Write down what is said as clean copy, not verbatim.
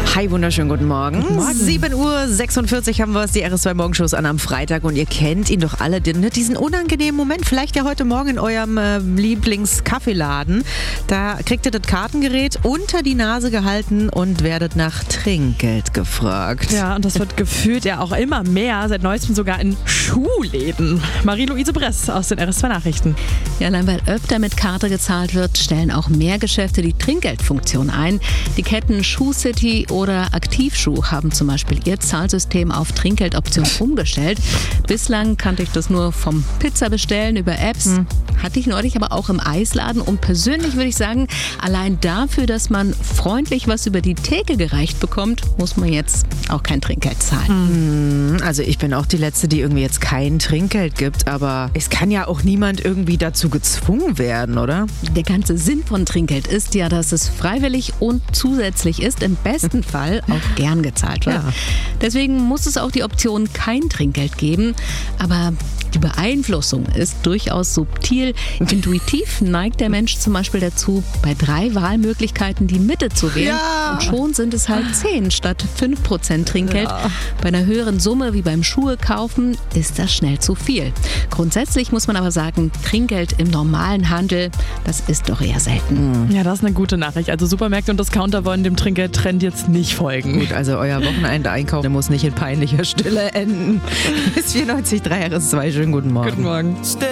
Hi, wunderschönen guten Morgen. Guten Morgen. 7:46 Uhr haben wir es, die RS2 Morgenshows an am Freitag und ihr kennt ihn doch alle, diesen unangenehmen Moment, vielleicht ja heute Morgen in eurem Lieblingskaffeeladen. Da kriegt ihr das Kartengerät unter die Nase gehalten und werdet nach Trinkgeld gefragt. Ja, und das wird gefühlt ja auch immer mehr, seit neuestem sogar in Schuhläden. Marie-Louise Bress aus den RS2 Nachrichten. Ja, allein weil öfter mit Karte gezahlt wird, stellen auch mehr Geschäfte die Trinkgeldfunktion ein. Die Ketten Shoe City oder Aktivschuh haben zum Beispiel ihr Zahlsystem auf Trinkgeldoption umgestellt. Bislang kannte ich das nur vom Pizza bestellen über Apps. Hatte ich neulich aber auch im Eisladen. Und persönlich würde ich sagen, allein dafür, dass man freundlich was über die Theke gereicht bekommt, muss man jetzt auch kein Trinkgeld zahlen. Also ich bin auch die Letzte, die irgendwie jetzt kein Trinkgeld gibt, aber es kann ja auch niemand irgendwie dazu gezwungen werden, oder? Der ganze Sinn von Trinkgeld ist ja, dass es freiwillig und zusätzlich ist, im besten Fall auch gern gezahlt wird. Ja. Deswegen muss es auch die Option kein Trinkgeld geben, aber die Beeinflussung ist durchaus subtil. Intuitiv neigt der Mensch zum Beispiel dazu, bei 3 Wahlmöglichkeiten die Mitte zu wählen. Ja. Und schon sind es halt 10 statt 5% Trinkgeld. Ja. Bei einer höheren Summe wie beim Schuhe kaufen ist das schnell zu viel. Grundsätzlich muss man aber sagen, Trinkgeld im normalen Handel, das ist doch eher selten. Ja, das ist eine gute Nachricht. Also Supermärkte und Discounter wollen dem Trinkgeldtrend jetzt nicht folgen. Gut, also euer Wochenende-Einkauf der muss nicht in peinlicher Stille enden. Bis 94.3 RS2, schönen guten Morgen. Guten Morgen.